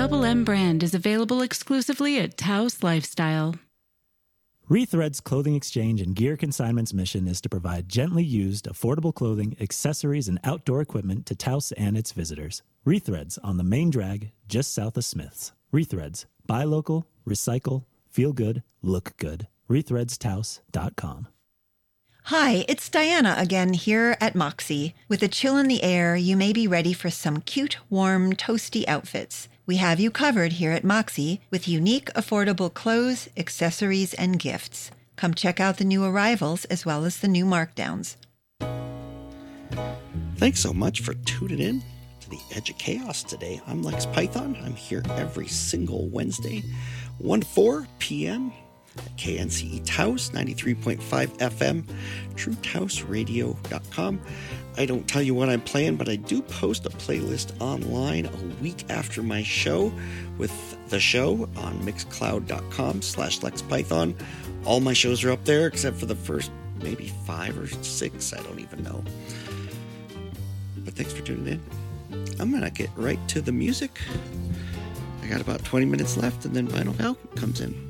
Double M brand is available exclusively at Taos Lifestyle. Rethread's Clothing Exchange and Gear Consignment's mission is to provide gently used, affordable clothing, accessories, and outdoor equipment to Taos and its visitors. Rethread's on the main drag, just south of Smith's. Rethread's. Buy local, recycle, feel good, look good. RethreadsTaos.com. Hi, it's Diana again here at Moxie. With a chill in the air, you may be ready for some cute, warm, toasty outfits. We have you covered here at Moxie with unique, affordable clothes, accessories, and gifts. Come check out the new arrivals as well as the new markdowns. Thanks so much for tuning in to the Edge of Chaos today. I'm Lex Python. I'm here every single Wednesday, 1 to 4 p.m. at KNCE Taos, 93.5 FM, TrueTaosRadio.com. I don't tell you what I'm playing, but I do post a playlist online a week after my show with the show on Mixcloud.com/LexPython. All my shows are up there except for the first maybe 5 or 6. I don't even know. But thanks for tuning in. I'm going to get right to the music. I got about 20 minutes left and then Vinyl Val comes in.